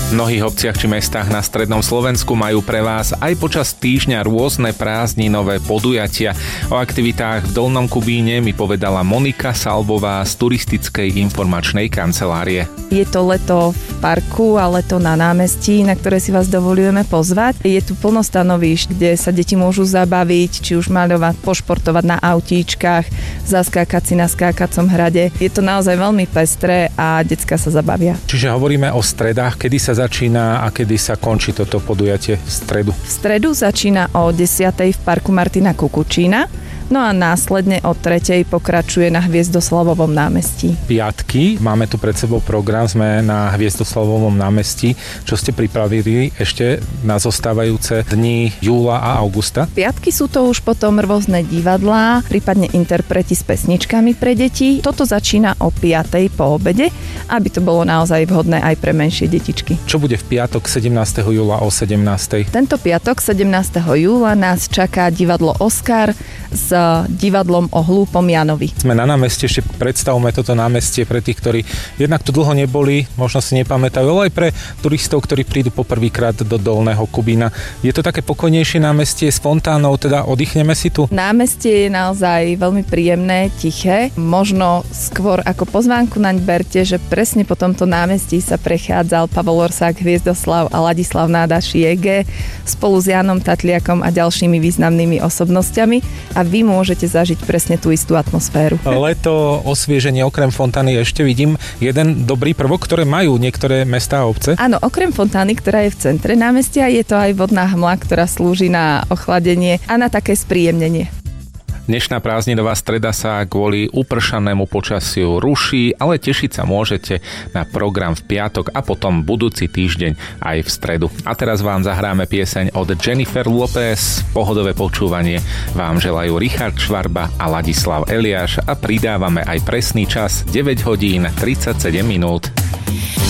V mnohých obciach či mestách na strednom Slovensku majú pre vás aj počas týždňa rôzne prázdninové podujatia. O aktivitách v Dolnom Kubíne mi povedala Monika Salbová z turistickej informačnej kancelárie. Je to leto v parku a leto na námestí, na ktoré si vás dovoľujeme pozvať. Je tu plno stanovíšť, kde sa deti môžu zabaviť, či už maľovať, pošportovať na autíčkach, zaskákať si na skákacom hrade. Je to naozaj veľmi pestré a decká sa zabavia. Čiže hovoríme o stredách, kedy sa začína a kedy sa končí toto podujatie v stredu? V stredu začína o 10:00 v parku Martina Kukučína. No a následne o 3:00 pokračuje na Hviezdoslavovom námestí. Piatky, máme tu pred sebou program, sme na Hviezdoslavovom námestí. Čo ste pripravili ešte na zostávajúce dni júla a augusta? Piatky sú to už potom rôzne divadlá, prípadne interpreti s pesničkami pre deti. Toto začína o 5:00 po obede, aby to bolo naozaj vhodné aj pre menšie detičky. Čo bude v piatok 17. júla o 17:00? Tento piatok 17. júla nás čaká divadlo Oskar s divadlom o hlúpom Janovi. Sme na námestí, ešte predstavme toto námestie pre tých, ktorí jednak tu dlho neboli, možno si nepamätajú, ale aj pre turistov, ktorí prídu poprvýkrát do Dolného Kubína. Je to také pokojnejšie námestie s fontánou, teda oddychneme si tu? Námestie je naozaj veľmi príjemné, tiché. Možno skôr ako pozvánku naň berte, že presne po tomto námestí sa prechádzal Pavol Orsák, Hviezdoslav a Ladislav Náda Šiege spolu s Jánom Tatliakom a ďalšími významnými osobnostiami a vy môžete zažiť presne tú istú atmosféru. Leto, osvieženie, okrem fontány ešte vidím jeden dobrý prvok, ktoré majú niektoré mestá a obce. Áno, okrem fontány, ktorá je v centre námestia, je to aj vodná hmla, ktorá slúži na ochladenie a na také spríjemnenie. Dnešná prázdninová streda sa kvôli upršanému počasiu ruší, ale tešiť sa môžete na program v piatok a potom budúci týždeň aj v stredu. A teraz vám zahráme pieseň od Jennifer Lopez. Pohodové počúvanie vám želajú Richard Švarba a Ladislav Eliáš a pridávame aj presný čas 9:37.